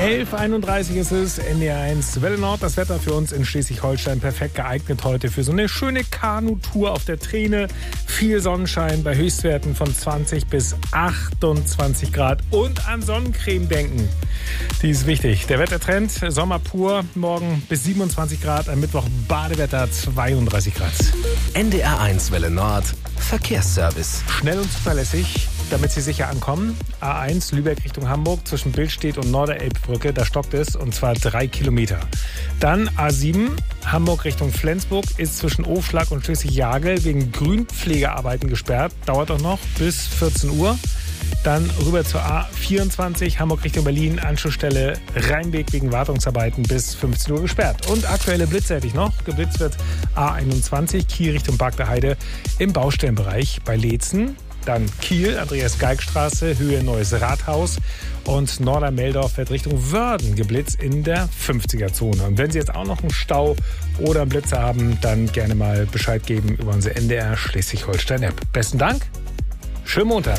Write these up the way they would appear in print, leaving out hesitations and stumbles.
11:31 ist es, NDR1 Welle Nord. Das Wetter für uns in Schleswig-Holstein perfekt geeignet heute für so eine schöne Kanutour auf der Treene. Viel Sonnenschein bei Höchstwerten von 20 bis 28 Grad. Und an Sonnencreme denken. Die ist wichtig. Der Wettertrend, Sommer pur, morgen bis 27 Grad, am Mittwoch Badewetter 32 Grad. NDR1 Welle Nord, Verkehrsservice. Schnell und zuverlässig, damit Sie sicher ankommen. A1 Lübeck Richtung Hamburg zwischen Billstedt und Norderelbbrücke, da stockt es, und zwar 3 Kilometer. Dann A7 Hamburg Richtung Flensburg ist zwischen Ofschlag und Schleswig-Jagel wegen Grünpflegearbeiten gesperrt. Dauert auch noch bis 14 Uhr. Dann rüber zur A24 Hamburg Richtung Berlin, Anschlussstelle Rheinweg wegen Wartungsarbeiten bis 15 Uhr gesperrt. Und aktuelle Blitze hätte ich noch. Geblitzt wird A21 Kiel Richtung Park der Heide im Baustellenbereich bei Leetzen. Dann Kiel, Andreas-Geig-Straße, Höhe Neues Rathaus. Und Nordermeldorf wird Richtung Wörden geblitzt in der 50er-Zone. Und wenn Sie jetzt auch noch einen Stau oder einen Blitzer haben, dann gerne mal Bescheid geben über unsere NDR Schleswig-Holstein-App. Besten Dank, schönen Montag.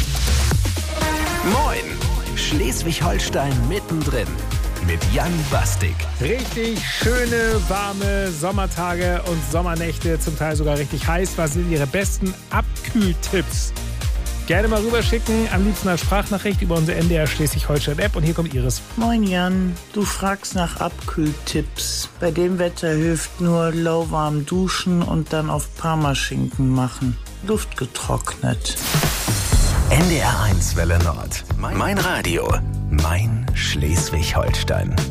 Moin, Schleswig-Holstein mittendrin mit Jan Bastik. Richtig schöne, warme Sommertage und Sommernächte, zum Teil sogar richtig heiß. Was sind Ihre besten Abkühltipps? Gerne mal rüberschicken, am liebsten als Sprachnachricht über unsere NDR Schleswig-Holstein-App. Und hier kommt Iris. Moin Jan, du fragst nach Abkühltipps. Bei dem Wetter hilft nur lauwarm duschen und dann auf Parmaschinken machen. Luftgetrocknet. NDR1 Welle Nord. Mein Radio. Mein Schleswig-Holstein.